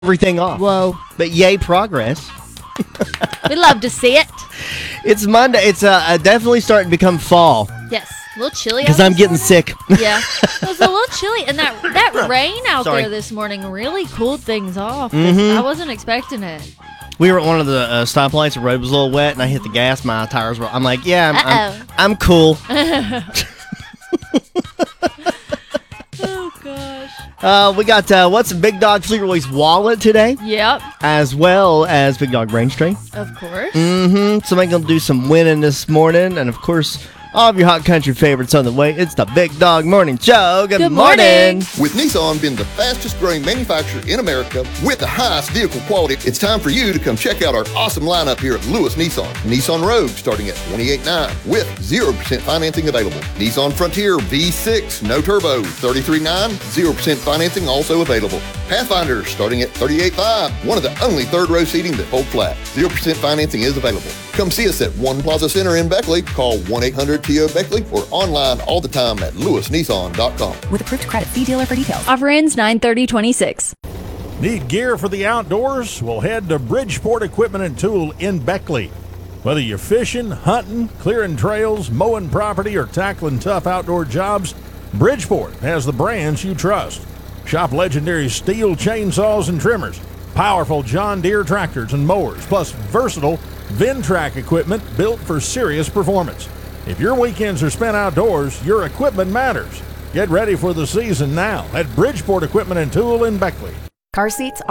everything off. Whoa. But yay, progress. We love to see it. It's Monday. It's definitely starting to become fall Yes. A little chilly because out I'm this getting morning. sick. Yeah. It was a little chilly. And that rain out Sorry. there this morning really cooled things off. I wasn't expecting it. We were at one of the stoplights. The road was a little wet, and I hit the gas. My tires were. I'm like, yeah, I'm cool. Oh, gosh. We got what's in Big Dog Fleetwood's wallet today, Yep. as well as Big Dog Brain Strain. Of course. Somebody gonna do some winning this morning, and of course, all of your hot country favorites on the way. It's the Big Dog Morning Show. Good morning. With Nissan being the fastest growing manufacturer in America with the highest vehicle quality, it's time for you to come check out our awesome lineup here at Lewis Nissan. Nissan Rogue starting at $28,900 with 0% financing available. Nissan Frontier V6 no turbo $33,900, 0% financing also available. Pathfinder starting at $38,500, one of the only third row seating that fold flat. 0% financing is available. Come see us at One Plaza Center in Beckley. Call 1-800-TO-BECKLEY or online all the time at lewisnissan.com. With approved credit, see dealer for details. Offer ends 9/30/26. Need gear for the outdoors? Well, head to Bridgeport Equipment and Tool in Beckley. Whether you're fishing, hunting, clearing trails, mowing property, or tackling tough outdoor jobs, Bridgeport has the brands you trust. Shop legendary steel chainsaws and trimmers, powerful John Deere tractors and mowers, plus versatile Ventrac equipment built for serious performance. If your weekends are spent outdoors, your equipment matters. Get ready for the season now at Bridgeport Equipment and Tool in Beckley. Car seats